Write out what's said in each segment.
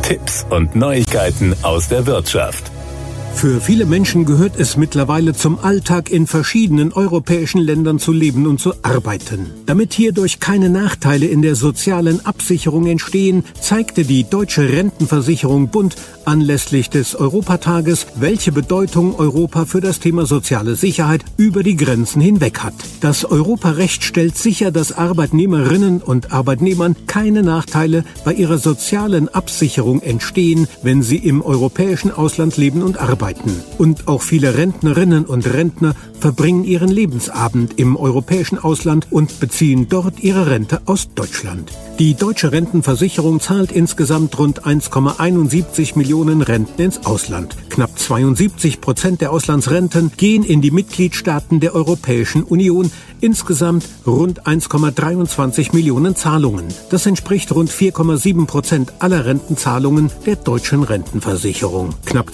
Tipps und Neuigkeiten aus der Wirtschaft. Für viele Menschen gehört es mittlerweile zum Alltag, in verschiedenen europäischen Ländern zu leben und zu arbeiten. Damit hierdurch keine Nachteile in der sozialen Absicherung entstehen, zeigte die Deutsche Rentenversicherung Bund anlässlich des Europatages, welche Bedeutung Europa für das Thema soziale Sicherheit über die Grenzen hinweg hat. Das Europarecht stellt sicher, dass Arbeitnehmerinnen und Arbeitnehmern keine Nachteile bei ihrer sozialen Absicherung entstehen, wenn sie im europäischen Ausland leben und arbeiten. Und auch viele Rentnerinnen und Rentner verbringen ihren Lebensabend im europäischen Ausland und beziehen dort ihre Rente aus Deutschland. Die Deutsche Rentenversicherung zahlt insgesamt rund 1,71 Millionen Renten ins Ausland. Knapp 72% der Auslandsrenten gehen in die Mitgliedstaaten der Europäischen Union. Insgesamt rund 1,23 Millionen Zahlungen. Das entspricht rund 4,7% aller Rentenzahlungen der Deutschen Rentenversicherung. Knapp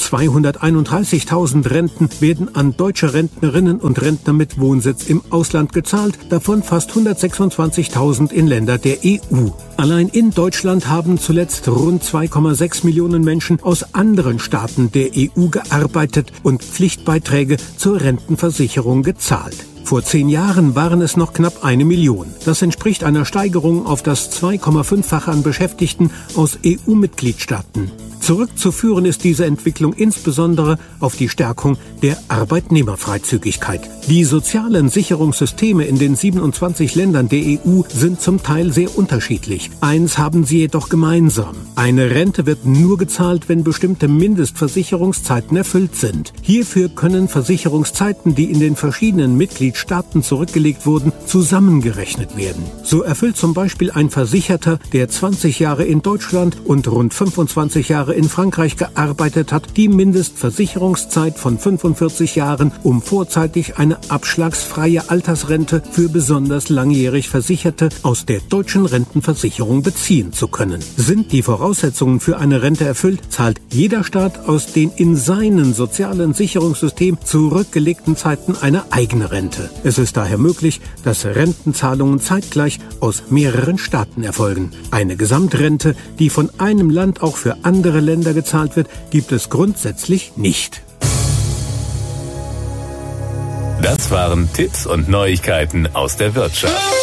231.000 Renten werden an deutsche Rentnerinnen und Rentner mit Wohnsitz im Ausland gezahlt, davon fast 126.000 in Länder der EU. Allein in Deutschland haben zuletzt rund 2,6 Millionen Menschen aus anderen Staaten der EU gearbeitet und Pflichtbeiträge zur Rentenversicherung gezahlt. Vor 10 Jahren waren es noch knapp 1 Million. Das entspricht einer Steigerung auf das 2,5-fache an Beschäftigten aus EU-Mitgliedstaaten. Zurückzuführen ist diese Entwicklung insbesondere auf die Stärkung der Arbeitnehmerfreizügigkeit. Die sozialen Sicherungssysteme in den 27 Ländern der EU sind zum Teil sehr unterschiedlich. Eins haben sie jedoch gemeinsam: Eine Rente wird nur gezahlt, wenn bestimmte Mindestversicherungszeiten erfüllt sind. Hierfür können Versicherungszeiten, die in den verschiedenen Mitgliedstaaten zurückgelegt wurden, zusammengerechnet werden. So erfüllt zum Beispiel ein Versicherter, der 20 Jahre in Deutschland und rund 25 Jahre in Frankreich gearbeitet hat, die Mindestversicherungszeit von 45 Jahren, um vorzeitig eine abschlagsfreie Altersrente für besonders langjährig Versicherte aus der Deutschen Rentenversicherung beziehen zu können. Sind die Voraussetzungen für eine Rente erfüllt, zahlt jeder Staat aus den in seinem sozialen Sicherungssystem zurückgelegten Zeiten eine eigene Rente. Es ist daher möglich, dass Rentenzahlungen zeitgleich aus mehreren Staaten erfolgen. Eine Gesamtrente, die von einem Land auch für andere Länder gezahlt wird, gibt es grundsätzlich nicht. Das waren Tipps und Neuigkeiten aus der Wirtschaft.